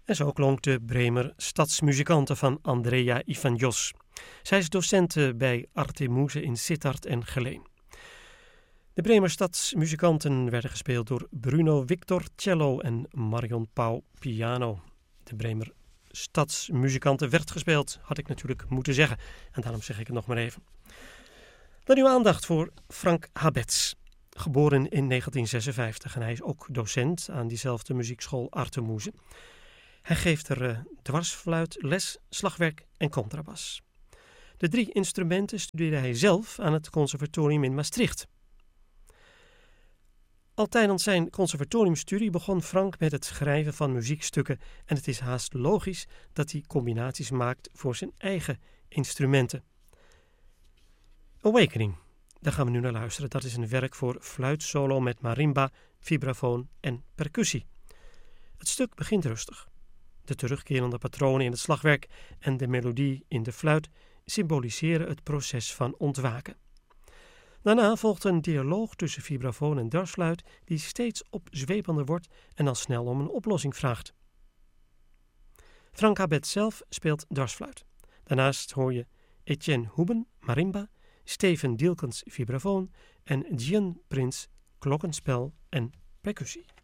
En zo klonk de Bremer Stadsmuzikanten van Andrea Ivanjos. Zij is docent bij Artemuze in Sittard en Geleen. De Bremer Stadsmuzikanten werden gespeeld door Bruno Victor cello en Marion Pauw piano. De Bremer Stadsmuzikanten werd gespeeld, had ik natuurlijk moeten zeggen. En daarom zeg ik het nog maar even. Dan uw aandacht voor Frank Habets. Geboren in 1956 en hij is ook docent aan diezelfde muziekschool Artemuze. Hij geeft er dwarsfluit, les, slagwerk en contrabas. De 3 instrumenten studeerde hij zelf aan het conservatorium in Maastricht. Al tijdens zijn conservatoriumstudie begon Frank met het schrijven van muziekstukken en het is haast logisch dat hij combinaties maakt voor zijn eigen instrumenten. Awakening, daar gaan we nu naar luisteren. Dat is een werk voor fluitsolo met marimba, vibrafoon en percussie. Het stuk begint rustig. De terugkerende patronen in het slagwerk en de melodie in de fluit symboliseren het proces van ontwaken. Daarna volgt een dialoog tussen vibrafoon en dwarsfluit die steeds opzwepender wordt en dan snel om een oplossing vraagt. Frank Habets zelf speelt dwarsfluit. Daarnaast hoor je Etienne Huben, marimba, Steven Dielkens, vibrafoon en Gian Prins, klokkenspel en percussie.